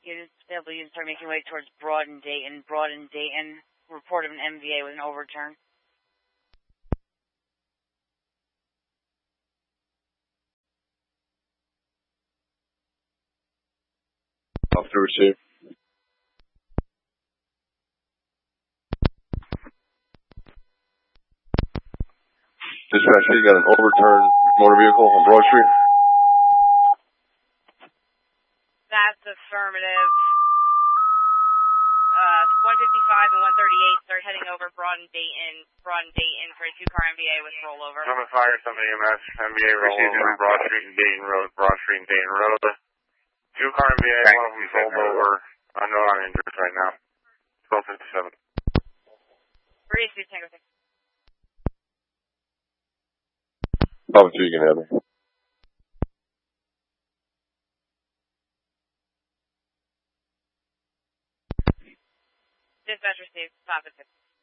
USW start making way towards Broad and Dayton. Broad and Dayton, report of an MVA with an overturn. Officer received. Dispatch, you got an overturned motor vehicle on Broad Street? That's affirmative. 155 and 138 start heading over Broad and Dayton for a 2-car MVA with rollover. I'm going to fire somebody EMS, MVA received on Broad Street and Dayton Road, Broad Street and Dayton Road. 2-car MVA, one of them rolled over. Unknown on injuries right now. 1257. Receive Tango 6. Officer, you can have me. Dispatch received. Stop at 6.